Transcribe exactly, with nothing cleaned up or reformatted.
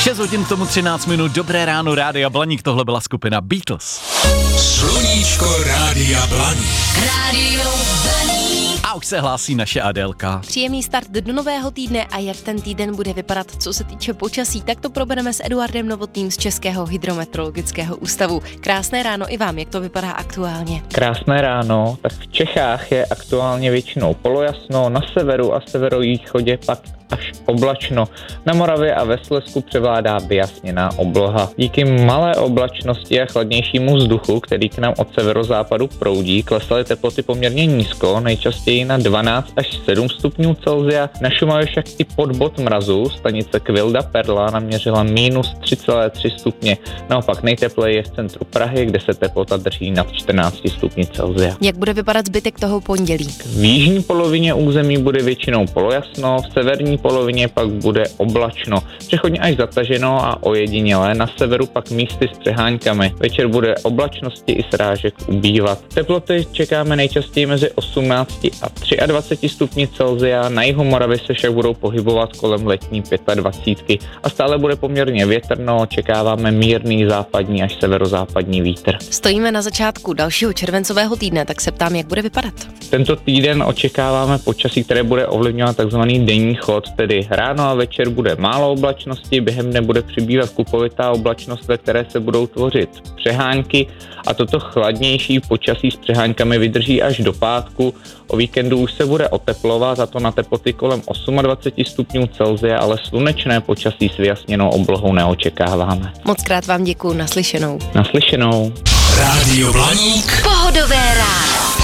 šest hodin k tomu třináct minut, dobré ráno, Rádia Blaník, tohle byla skupina Beatles. Sluníčko Rádia Blaník. Rádio Blaník. A už se hlásí naše Adélka. Příjemný start do nového týdne a jak ten týden bude vypadat, co se týče počasí, tak to probereme s Eduardem Novotným z Českého hydrometeorologického ústavu. Krásné ráno i vám, jak to vypadá aktuálně? Krásné ráno, tak v Čechách je aktuálně většinou polojasno, na severu a severovýchodě pak až oblačno. Na Moravě a ve Slezsku převládá vyjasněná obloha. Díky malé oblačnosti a chladnějšímu vzduchu, který k nám od severozápadu proudí, klesaly teploty poměrně nízko, nejčastěji na dvanáct až sedm stupňů Celsia. Na Šumavě však i pod bod mrazu, stanice Kvilda Perla naměřila minus tři celé tři stupně. Naopak nejtepleji je v centru Prahy, kde se teplota drží nad čtrnáct stupňů Celsia. Jak bude vypadat zbytek toho pondělí? V jižní polovině území bude většinou polojasno, v severní polovině pak bude oblačno, přechodně až zataženo a ojedinělé, na severu pak místy s přeháňkami. Večer bude oblačnosti i srážek ubývat. Teploty čekáme nejčastěji mezi osmnáct a dvacet tři stupni Celsia, na jihu Moravy se však budou pohybovat kolem letní dvacet pět a stále bude poměrně větrno, očekáváme mírný západní až severozápadní vítr. Stojíme na začátku dalšího červencového týdne, tak se ptám, jak bude vypadat. Tento týden očekáváme počasí, které bude ovlivňovat takzvaný denní chod, tedy ráno a večer bude málo oblačnosti, během dne bude přibývat kupovitá oblačnost, ve které se budou tvořit přehánky a toto chladnější počasí s přeháňkami vydrží až do pátku. O víkendu už se bude oteplovat, a to na teploty kolem dvacet osm stupňů Celsia, ale slunečné počasí s vyjasněnou oblohou neočekáváme. Moc krát vám děkuju, naslyšenou. Naslyšenou. Rádio Blaník. Pohodové